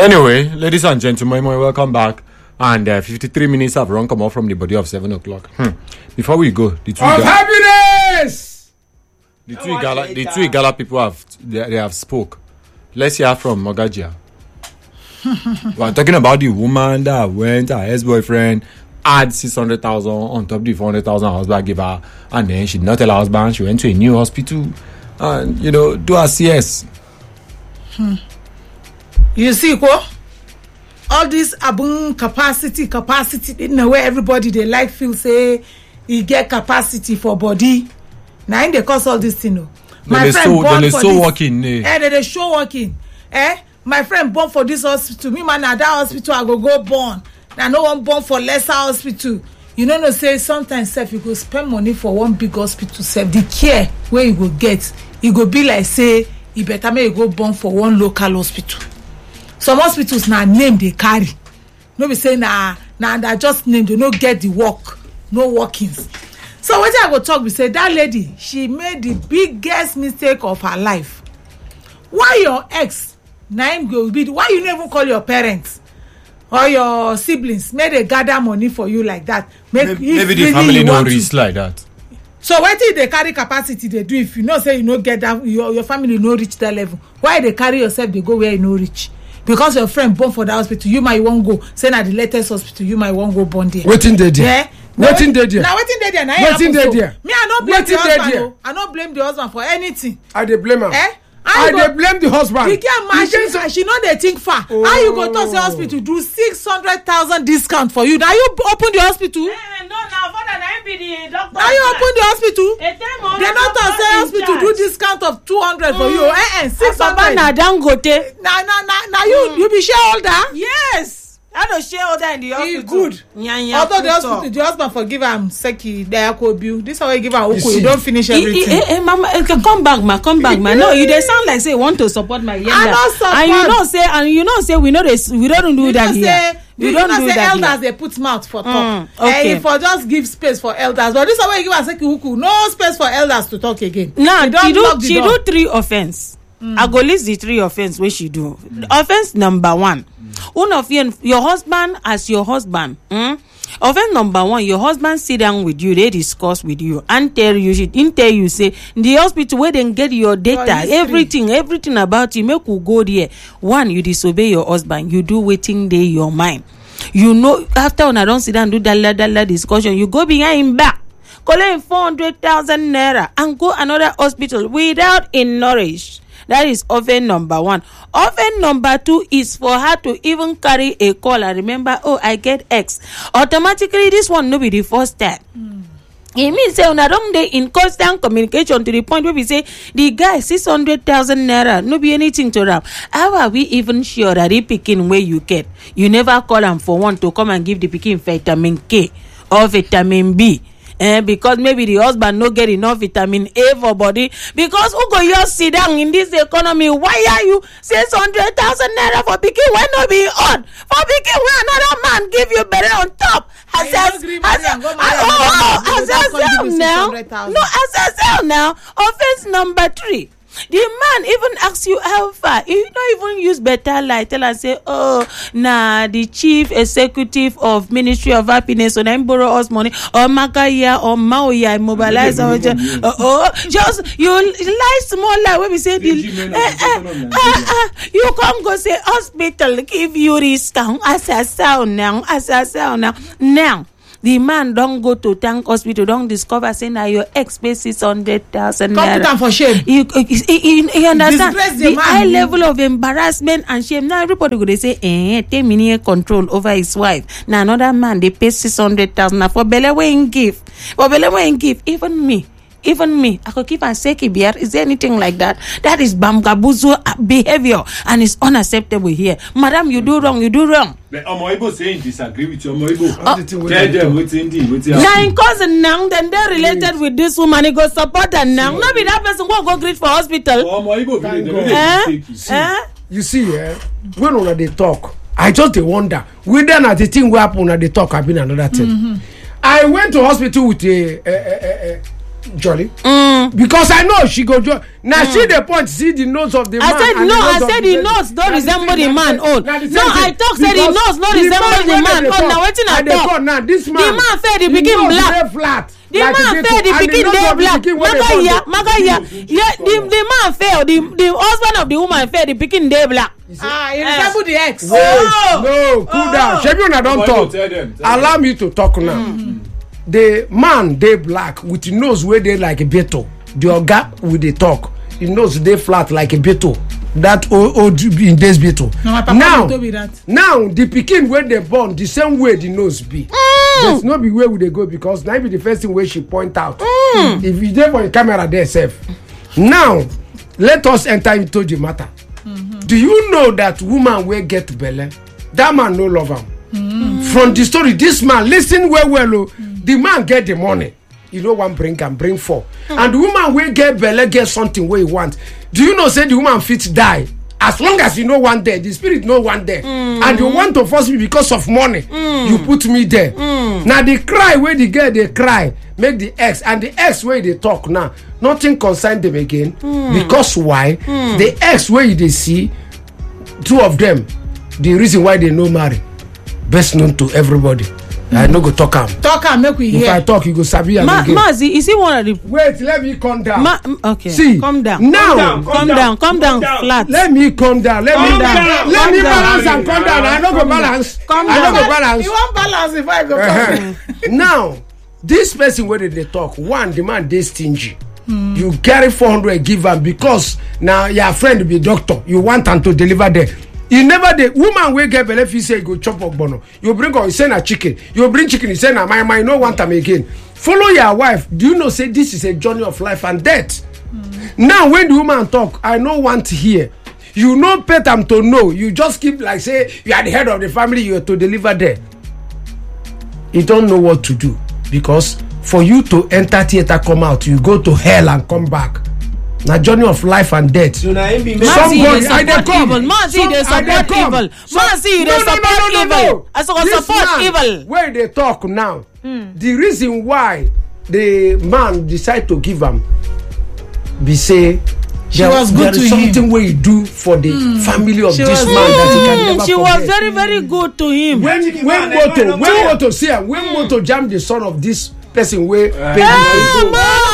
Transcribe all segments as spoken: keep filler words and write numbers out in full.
Anyway, ladies and gentlemen, welcome back. And uh, fifty-three minutes have run come off from the body of seven o'clock. Hmm. Before we go, the two of Igala, happiness. the two Igala, the two Igala people have they, they have spoke. Let's hear from Mogajia. We are talking about the woman that went, her ex-boyfriend add six hundred thousand on top of the four hundred thousand husband gave her, and then she did not tell her husband. She went to a new hospital and you know do her C S. Hmm. You see, Ko? All this abun capacity, capacity, in a way everybody they like feel say he get capacity for body. Now in they cause all this thing. No. My friend so, born they for so this. working. Eh? Eh, they, they show working. Eh, my friend born for this hospital. Me man, at that hospital I go go born. Now no one born for lesser hospital. You know no say sometimes self you go spend money for one big hospital. Self the care where you go get, you go be like say you better make you go born for one local hospital. Some hospitals na name they carry. No be say na na na just name they no get the work, no workings. So what I go talk we say that lady she made the biggest mistake of her life. Why your ex name go be? Why you never call your parents or your siblings? Make they gather money for you like that. Make Maybe, maybe the family no risk like that. So what if they carry capacity they do if you know say you no get that your your family no reach that level? Why they carry yourself they go where you no reach? Because your friend born for the hospital, you might won't go. Say na the latest hospital, you might won't go born there. Waiting there, yeah. Waiting there, there. Now waiting there, there. Now waiting there, there. Me, I don't blame waiting the husband. There, oh. I don't blame the husband for anything. I dey blame her. Eh? I dey blame the husband. The girl man, she, so, she know they think far. Oh. How you go to the hospital do six hundred thousand discount for you? Now you open the hospital. Eh, no, now for that I be the doctor. Now you open the hospital. They not to say hospital do discount of two hundred mm. for you. Eh, eh, six hundred. Na Dangote. Now, now, now, now you mm. you be shareholder. Yes. I don't shareholder in the hospital. Good. Yeah, yeah. Although the hospital, the husband forgive him seki diako bill. This how I give am uku. You don't finish everything. Eh, eh, mama, come back, ma, come back, ma. No, you they sound like say you want to support my yenda. I don't support. And you know say, and you know say we know this, we don't do you that say, here. We you don't know do say that elders here. they put mouth for talk. Mm, okay. Eh, for just give space for elders. But this how I give am seki uku. No space for elders to talk again. Now she, she do she door. do three offense. Mm. I go list the three offense where she do. Mm. Offense number one. One of you, your husband as your husband. Mm? Offense number one, your husband sit down with you, they discuss with you, and tell you, she didn't tell you, say, the hospital where they get your data, everything, everything about you, make you go there. One, you disobey your husband, you do waiting there your mind. You know, after when I don't sit down and do that, that, that discussion, you go behind him back, collect four hundred thousand naira, and go another hospital without a nourish. That is offense number one. Offense number two is for her to even carry a call and remember, oh, I get X. Automatically, this one no be the first time. Mm. It means say una don dey in constant communication to the point where we say the guy six hundred thousand naira no be anything to am. How are we even sure that the pikin wey you get, you never call am for one to come and give the pikin vitamin K or vitamin B? Eh, because maybe the husband no get enough vitamin A for body. Because who go just sit down in this economy? Why are you six hundred thousand naira for pikin when no be on? For pikin when another man give you better on top? As as as now, no as as now. Offense number three. The man even asks you how far. You don't even use better light. Tell and say, oh, nah, the chief executive of Ministry of Happiness, so then borrow us money, or Magaya, or Maoya, mobilize, or just, uh, oh, just you lie small like when we say, the, uh, uh, uh, uh, you come go say, hospital, give you risk, as a sound now, as a sound now, now. The man don't go to tank hospital, don't discover saying that your ex pays six hundred thousand naira. Come put him for shame. You, you, you, you understand Disgrace the, the high man. level of embarrassment and shame. Now everybody go they say, eh, take me control over his wife. Now another man they pay six hundred thousand now for belle wey give, for belle wey give. Even me. Even me, I could keep and say, is there anything like that? That is bamgabuzo behavior and it's unacceptable here. Madam, you do wrong, you do wrong. But Omoibo saying disagree with your Omoibo. Oh. Tell them what's in the what's now in cousin now, then they're related with this woman, he go support her now. No be that person go go greet for hospital. Omoibo, eh? Eh? You see, eh, when una they talk, I just they wonder whether not the thing will happen when they talk have been another thing. Mm-hmm. I went to hospital with a, a, a, a jolly. Mm. Because I know she go join. Now mm. she the point see the nose of the I man. said no, I said the nose don't resemble the man own. No, I talk say the nose don't resemble the man own. Now wetin I talk? Now this man. The man fair the pikin black. Flat. The like man fair the pikin dey black. Magaya, Magaya. Yeah, the the man fair the the husband of the woman fair the pikin dey black. Ah, he resemble the ex. Wait, oh. No, cool oh. down. Shebi una don talk. Tell them, tell Allow them. me to talk now. Mm. The man dey black with the nose wey dey like a beetle. The oga with the talk. The nose dey flat like a beetle. That old, old in this beetle. No, my papa now, told me that. Now the pikin wey dey born the same way the nose be. Mm. There's no be where we dey go because na be the first thing wey she point out. Mm. If you dey for the camera there sef. Now let us enter into the matter. Mm-hmm. Do you know that woman wey get belle that man no love am? Mm. From the story this man listen well well o. Mm. The man get the money. You know one bring am bring four. Mm. And the woman wey get belle get something wey he want. Do you know say the woman fit die as long as you no want there the spirit no want there. Mm. And you want to force me because of money. Mm. You put me there. Mm. Now the cry wey the girl dey cry make the ex and the ex wey dey talk now nothing concern them again. Mm. Because why? Mm. The ex wey you dey see two of them the reason why they no marry best known to everybody. Mm. I no go talk am. Talk am make we hear. If I talk you go sabi am Ma- again. Mazi, is he one of the? Wait, let me calm down. Ma- okay. See, calm down. Now, calm down, calm down, flat. Let me calm down. Let calm me down. down. Let calm me down. balance and calm down. I no go balance. Calm I down. no go balance. You want balance if I go uh-huh. Now, this person wey dey talk, one, the man dey stingy. Mm. You carry four hundred give am because now your friend be doctor. You want am to deliver there. You never the woman wey get belle fit say go chop ogbono. You bring her, you say na chicken. You bring chicken, you say na my my. You no want am again. Follow your wife. Do you know say this is a journey of life and death? Mm. Now when the woman talk, I no want to hear. You no pay them to know. You just keep like say you are the head of the family. You are to deliver there. You don't know what to do because for you to enter theater, come out, you go to hell and come back. Na journey of life and death. So na him be somebody I dey come. Mazi dey support evil. Mazi dey support evil. I support evil. Where they talk now. Mm. The reason why the man decide to give am be say she there, was good there to is something him. Wey he do for the mm. family of she this was, man mm. that he can never she forget. was very very good to him. When when moto when moto see am when moto jam the son of this person wey pay him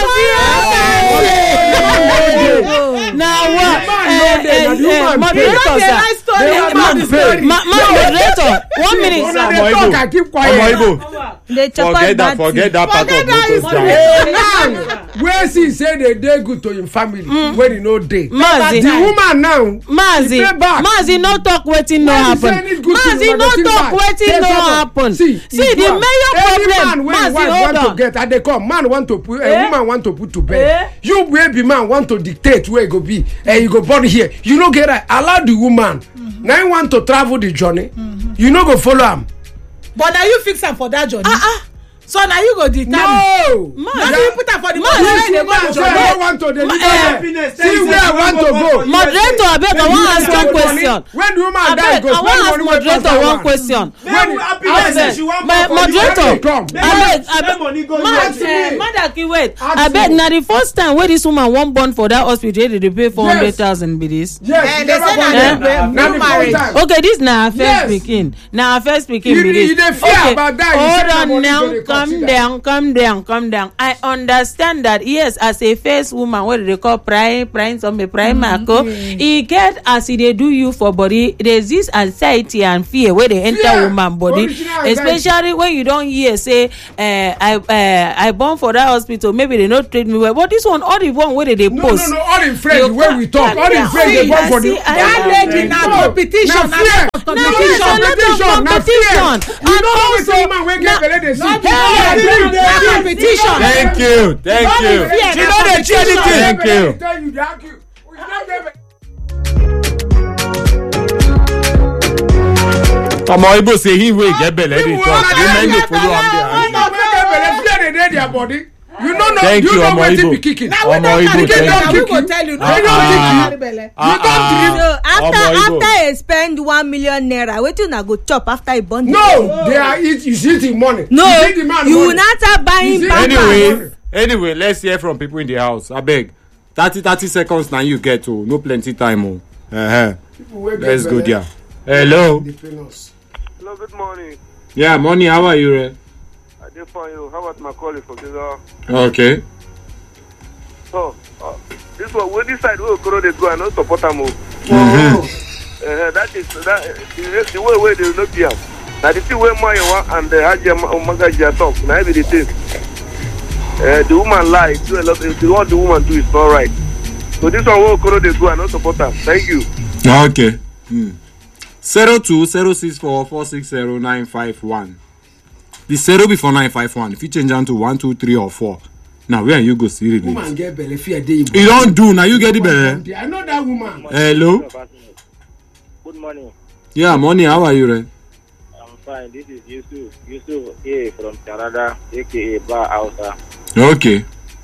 now what moderator sir moderator one minute sir keep quiet forget that forget that part of moto jam wey see say they dey good to him family when he no dey the woman now Mazi Mazi no talk wetin no happen Mazi no talk wetin no happen see the major problem Mazi hold on get at the come man want to put a eh? woman want to put to bed eh? You baby man want to dictate where you go be and eh, you go born here you no get right allow the woman mm-hmm. Now you want to travel the journey mm-hmm. You no go follow am but now you fix am for that journey ah ah so now you go determine no now you put am for the man wey dey go journey I want to deliver see where I want to go moderator abeg I wan ask one question when the woman die go spend money wey pass that one question my moderator abeg abeg madaki wait abeg na the first time wey this woman wan born for that hospital dey dey pay four hundred thousand be this yes okay this na her first pikin na her first pikin be this okay hold on now calm down calm down calm down I understand that yes as a first woman wey dey call prime prime some prime marco e get as e dey do you for body there's this anxiety and fear wey dey enter woman body especially when you don hear say uh, I uh, I born for that hospital maybe they no treat me well but this one all the one wey dey dey post no no no all in friends wey we talk all in friends dey born for the that lady na competition na competition na competition and also woman wey get belle dey see competition thank you thank you she no dey cheat anything thank you ọmọ Igbo say he wey get belle dey talk women dey follow am there. ọmọ wey get belle fear dey dey their body. You don't know. Thank you, you, know Omo wetin Igbo. be kicking. Now we don't carry Igbo, down. thank We you. go tell you. No, Ah, you don't ah, carry belle. You don't dream. So after Omo Igbo. after I spend one million naira, wetin una go chop after I born? No, they are eat. You see the money. No, you see the man you money. will not start You buying see pampers. Anyway, Anyway, let's hear from people in the house. I beg. thirty thirty seconds now you get to. No plenty time. Oh. Uh-huh. Let's go there. Hello. Hello, good morning. Yeah, morning. How are you, Ray? I did for you. How about my colleague for Giza? Okay. So, uh, this one, with this side, we'll go, they go and not support them. Mm-hmm. Uh, that is that, the, the way where they will not be. Now, the thing where my and the Hajia Magaja talk, now be the thing. Uh, the woman lie, do a lot. The, what the woman do is not right. So this one will go, they go and not support them. Thank you. Okay. Hmm. Zero two zero six four four six zero nine five one. The zero before nine five one. If you change down to one two three or four, now where you go see it? Woman get belly fear day. You don't do now. You get the belly. I know that woman. Hello. Good morning. Yeah, morning. How are you, Ray? I'm fine. This is Yusuf. Yusuf here from Canada, aka Bar Hausa. Okay.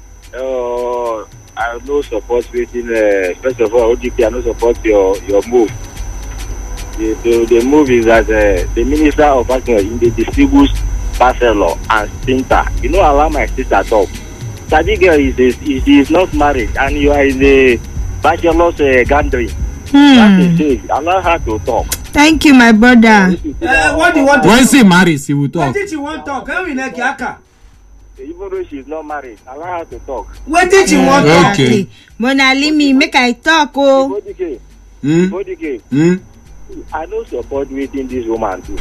Uh, I no support waiting. Uh, first of all, O G P, I no support your your move. The, the, the move is that uh, the Minister of Agriculture in the distributes parcel and sprinter. You know, allow my sister talk. Sadi girl is, is, is, is not married and you are in the bachelor's uh, gathering. Hmm. That is it. Allow her to talk. Thank you, my brother. Uh, what do you want to When she marries, she will talk. What did you want to talk? How we like Yaka? Even though she is not married, allow her to talk. What did you want to talk? Okay. Mona, leave me make I talk. Oh, Bodike, Hmm? Bodike, Hmm? I don't support waiting this woman too.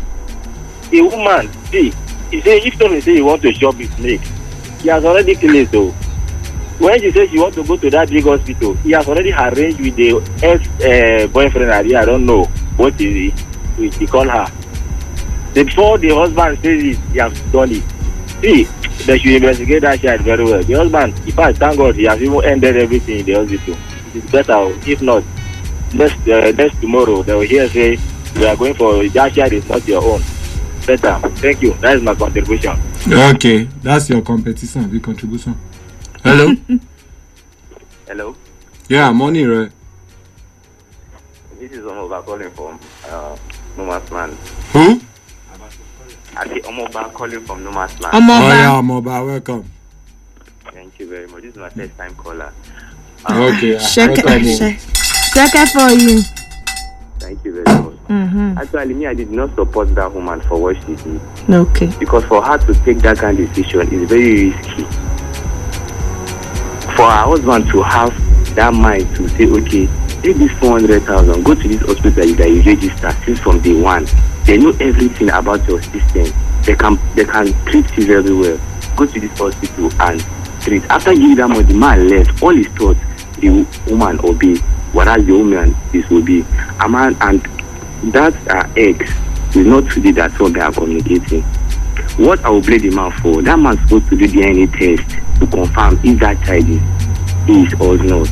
A woman, see, he say if somebody say he want to shop his milk, he has already killed it though. When she says she want to go to that big hospital, he has already arranged with the ex uh, boyfriend. I don't know what is he, he call her. Before the husband says it, he has done it. See, they should investigate that child very well. The husband, in fact, thank God, he has even ended everything in the hospital. It is better. If not, next uh, next tomorrow they will hear say we are going for that child is not your own. Better. Thank you. That is my contribution. Okay, that's your competition, the contribution. Hello. Hello. Yeah, morning, Ray. This is Omoba calling from uh, Numas Land. Who? I say Omoba calling from Numas Land. Oh Omoba. yeah, Moba, welcome. Thank you very much. This is my first time caller. Okay, Check welcome. check check it for you. Thank you very much. Mm-hmm. Actually, me, I did not support that woman for what she did. Okay. Because for her to take that kind of decision is very risky. For her husband to have that mind to say, okay, take this four hundred thousand, go to this hospital that you register since from day one. They know everything about your system. They can they can treat you very well. Go to this hospital and treat. After giving that money, the man left. All his thoughts, the woman obey. Whereas the woman disobey. A man and that uh, ex is not today that what they are communicating. What I will blame the man for, that man is supposed to do D N A test to confirm if that child is is or not.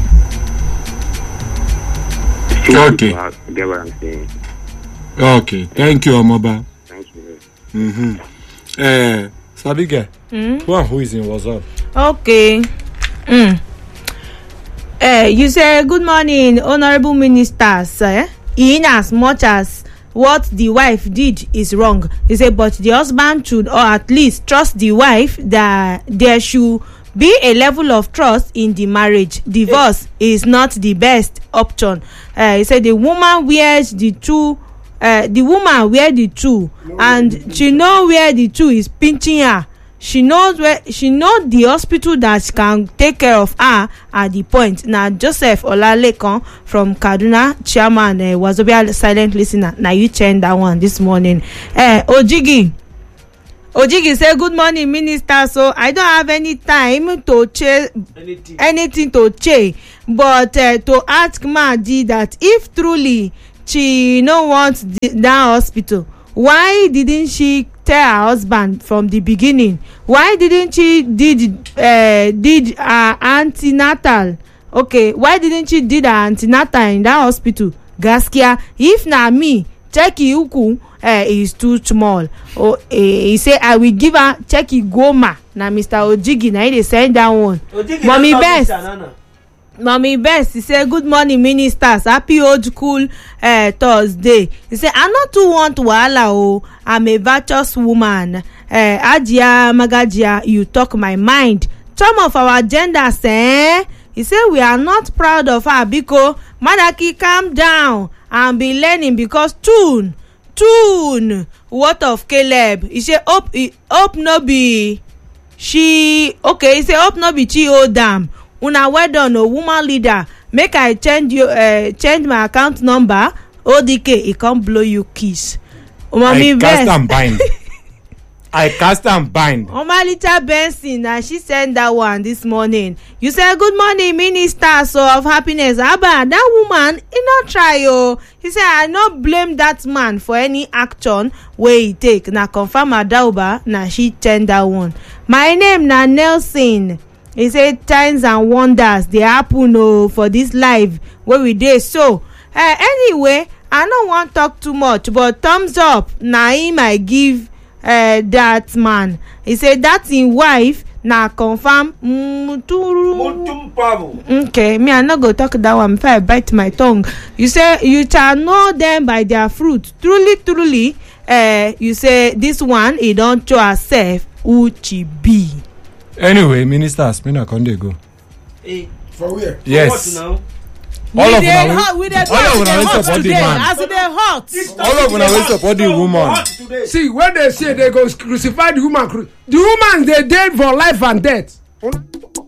Okay. You get what I'm saying? Okay, thank you, Omoba. Thank you. Mm-hmm. Uh, Sabiga, Mm? who and who is in WhatsApp? Okay. Mm. Uh, you say good morning, honorable ministers. Eh? In as much as what the wife did is wrong, you say, but the husband should, or at least trust the wife that there should be a level of trust in the marriage. Divorce is not the best option. Uh, you say the woman wears the two. Uh, the woman wear the two, and she know where the two is pinching her. She knows where she know the hospital that can take care of her at the point. Now Joseph Olalekan from Kaduna, chairman, uh, Wazobia silent listener. Now you change that one this morning. Uh, Ojigi. Ojigi say good morning, minister. So I don't have any time to chase anything, anything to chase, but uh, to ask Madi that if truly she no want the, that hospital, why didn't she tell her husband from the beginning? Why didn't she did uh, did her antenatal? Okay, why didn't she did her antenatal in that hospital? Gaskia, if na me, check uku uh, is too small. Oh, uh, he say I will give her check goma. Na Mister Ojigi na he dey send that one. Mommy best. Mommy best, he say good morning ministers, happy old cool uh, Thursday. He say I not too want wahala o, I'm a virtuous woman. uh, Ajia Magajia, you talk my mind. some of our genders eh he say we are not proud of her biko Madaki calm down and be learning because tune tune what of Caleb he say hope he hope no be she okay he say hope no be chi hold am una well done o woman leader make I change you uh, change my account number O D K e come blow you kiss I cast and bind I cast and bind Omalita Benson na she send that one this morning. You say good morning minister so of happiness Abba that woman e no try o. He say I no blame that man for any action wey he take na confirm Adauba na she send that one. My name na Nelson. He say signs and wonders dey happen o for this life wey we dey so uh, anyway I no wan talk too much but thumbs up na him I give uh, that man. He say that him wife na confirm muturu. Okay, me I no go talk that one before I bite my tongue. You say you shall know them by their fruit. Truly, truly, uh, you say this one he don show herself who she be. Anyway, ministers, me na come dey go. Hey, for where? Yes. For what now? All we of dey una hot we dey all of una wey support the man. as e dey hot. All of una wey support the woman. See when they say they go crucify the woman, cru- the woman dey dead for life and death.